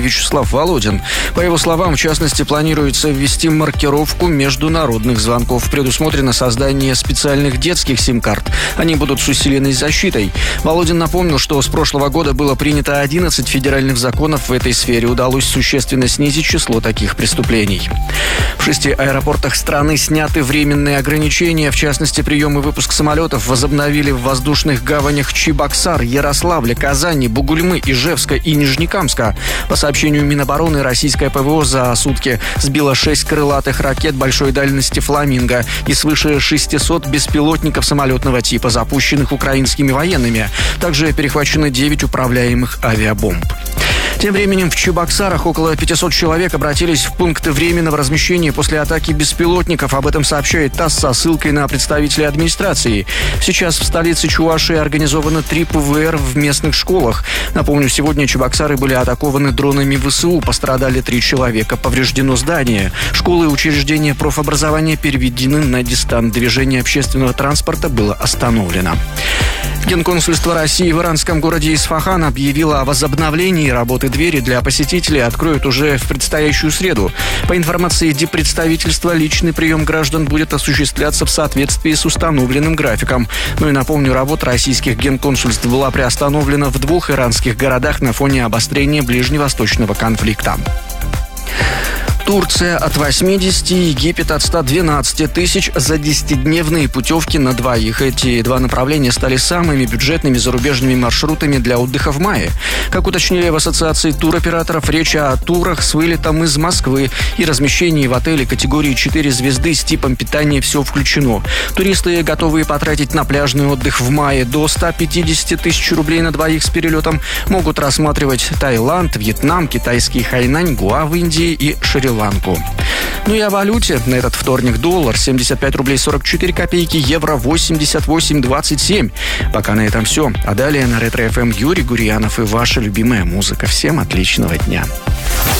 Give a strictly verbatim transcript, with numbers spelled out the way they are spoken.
Вячеслав Володин. По его словам, в частности, планируется ввести маркировку международных звонков. Предусмотрено создание специальных детских сим-карт. Они будут с усиленной защитой. Володин напомнил, что с прошлого года было принято одиннадцать федеральных законов в этой сфере. Удалось существенно снизить число таких преступлений. В шести аэропортах страны сняты временные ограничения. В частности, прием и выпуск самолетов возобновили в воздушных гаванях Чебоксар, Ярославля, Казани, Бугульмы, Ижевска и Нижнекамска. По сообщению Минобороны, российское ПВО за сутки сбило шесть крылатых ракет большой дальности «Фламинго» и свыше шестисот беспилотников самолетного типа, запущенных украинскими военными. Также перехвачено девять управляемых авиабомб. Тем временем в Чебоксарах около пятисот человек обратились в пункты временного размещения после атаки беспилотников. Об этом сообщает ТАСС со ссылкой на представителей администрации. Сейчас в столице Чувашии организовано три ПВР в местных школах. Напомню, сегодня Чебоксары были атакованы дронами ВСУ. Пострадали три человека. Повреждено здание. Школы и учреждения профобразования переведены на дистант. Движение общественного транспорта было остановлено. Генконсульство России в иранском городе Исфахан объявило о возобновлении работы. Двери для посетителей откроют уже в предстоящую среду. По информации диппредставительства, личный прием граждан будет осуществляться в соответствии с установленным графиком. Ну и напомню, работа российских генконсульств была приостановлена в двух иранских городах на фоне обострения ближневосточного конфликта. Турция от восьмидесяти, Египет от ста двенадцати тысяч за десятидневные путевки на двоих. Эти два направления стали самыми бюджетными зарубежными маршрутами для отдыха в мае. Как уточнили в Ассоциации туроператоров, речь о турах с вылетом из Москвы и размещении в отеле категории четыре звезды с типом питания «Все включено». Туристы, готовые потратить на пляжный отдых в мае до ста пятидесяти тысяч рублей на двоих с перелетом, могут рассматривать Таиланд, Вьетнам, китайский Хайнань, Гоа в Индии и Шри-Ланку. Ну и о валюте. На этот вторник доллар семьдесят пять рублей сорок четыре копейки, евро восемьдесят восемь двадцать семь. Пока на этом все. А далее на Ретро-эф эм Юрий Гурьянов и ваша любимая музыка. Всем отличного дня.